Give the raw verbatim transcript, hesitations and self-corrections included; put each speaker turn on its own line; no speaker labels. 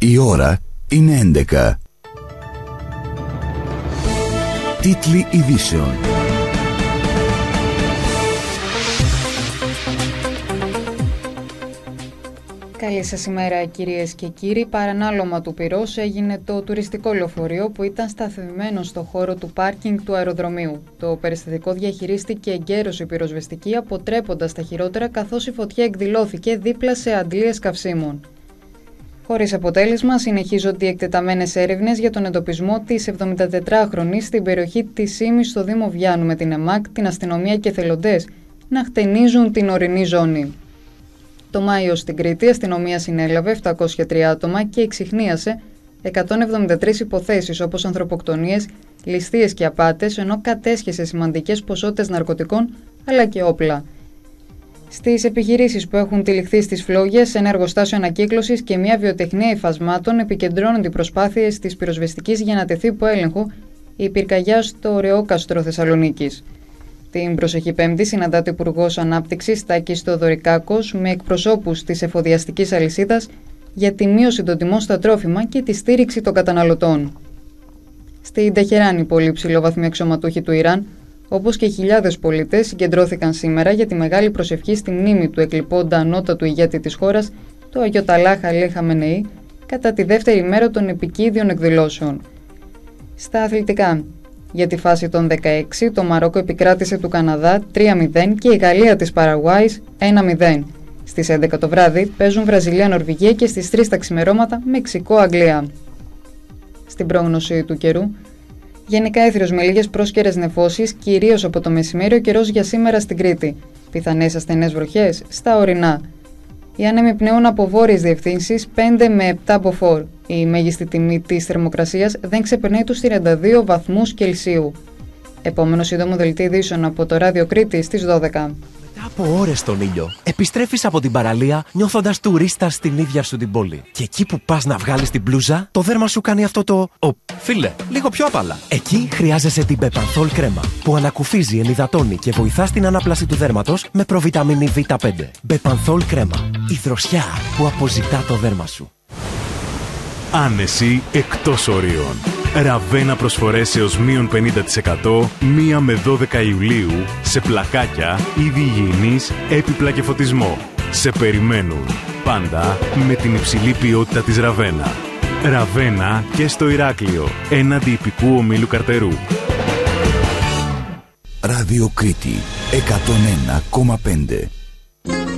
Η ώρα είναι έντεκα. Τίτλοι ειδήσεων.
Καλή σας ημέρα κυρίες και κύριοι. Παρανάλωμα του πυρός έγινε το τουριστικό λεωφορείο που ήταν σταθμευμένο στο χώρο του πάρκινγκ του αεροδρομίου. Το περιστατικό διαχειρίστηκε εγκαίρως η πυροσβεστική, αποτρέποντας τα χειρότερα, καθώς η φωτιά εκδηλώθηκε δίπλα σε αντλίες καυσίμων. Χωρίς αποτέλεσμα, συνεχίζονται οι εκτεταμένες έρευνες για τον εντοπισμό της εβδομηντατετράχρονης στην περιοχή της Ήμης στο Δήμο Βιάννου, με την ΕΜΑΚ, την αστυνομία και εθελοντές να χτενίζουν την ορεινή ζώνη. Το Μάιο στην Κρήτη, η αστυνομία συνέλαβε επτακόσια τρία άτομα και εξιχνίασε εκατόν εβδομήντα τρεις υποθέσεις όπως ανθρωποκτονίες, ληστείες και απάτες, ενώ κατέσχεσε σημαντικές ποσότητες ναρκωτικών αλλά και όπλα. Στις επιχειρήσεις που έχουν τυλιχθεί στις φλόγες, ένα εργοστάσιο ανακύκλωσης και μια βιοτεχνία υφασμάτων επικεντρώνονται οι προσπάθειες της πυροσβεστικής για να τεθεί υπό έλεγχο η πυρκαγιά στο Ρεόκαστρο Θεσσαλονίκης. Την προσεχή Πέμπτη συναντάται ο Υπουργός Ανάπτυξης Τάκης Θεοδωρικάκος με εκπροσώπους της εφοδιαστικής αλυσίδας για τη μείωση των τιμών στα τρόφιμα και τη στήριξη των καταναλωτών. Στην Τεχεράνη, πολύ ψηλοβαθμοί αξιωματούχοι του Ιράν, όπως και χιλιάδες πολίτες, συγκεντρώθηκαν σήμερα για τη μεγάλη προσευχή στη μνήμη του εκλειπώντα ανώτατου ηγέτη της χώρας, του Αγιοταλάχ Αλί Χαμενεή, κατά τη δεύτερη μέρα των επικίδιων εκδηλώσεων. Στα αθλητικά. Για τη φάση των δεκαέξι, το Μαρόκο επικράτησε του Καναδά τρία μηδέν και η Γαλλία της Παραγουάης ένα μηδέν. Στις έντεκα το βράδυ παίζουν Βραζιλία-Νορβηγία και στις τρεις τα ξημερώματα Μεξικό-Αγγλία. Στην πρόγνωση του καιρού, γενικά έθριος με λίγες πρόσκαιρες νεφώσεις, κυρίως από το μεσημέρι ο καιρός για σήμερα στην Κρήτη. Πιθανές ασθενές βροχές στα ορεινά. Οι άνεμοι πνέουν από βόρειες διευθύνσεις πέντε με επτά μποφόρ. Η μέγιστη τιμή της θερμοκρασίας δεν ξεπερνάει τους τριάντα δύο βαθμούς Κελσίου. Επόμενο σύντομο δελτίο ειδήσεων από το Ράδιο Κρήτη στις δώδεκα.
Μετά από ώρες στον ήλιο, επιστρέφεις από την παραλία νιώθοντας τουρίστα στην ίδια σου την πόλη. Και εκεί που πας να βγάλεις την μπλούζα, το δέρμα σου κάνει αυτό το «Ω, φίλε, λίγο πιο απαλά». Εκεί χρειάζεσαι την Μπεπανθόλ κρέμα, που ανακουφίζει, ενυδατώνει και βοηθά στην ανάπλαση του δέρματος με προβιταμίνη βι πέντε. Μπεπανθόλ κρέμα, η δροσιά που αποζητά το δέρμα σου.
Άνεση εκτός ορίων. Ραβένα προσφορές έως μείον πενήντα τοις εκατό μία με δώδεκα Ιουλίου σε πλακάκια, είδη υγιεινής, έπιπλα και φωτισμό. Σε περιμένουν. Πάντα με την υψηλή ποιότητα της Ραβένα. Ραβένα και στο Ηράκλειο, έναντι ιππικού ομίλου Καρτερού.
Ράδιο Κρήτη εκατόν ένα κόμμα πέντε.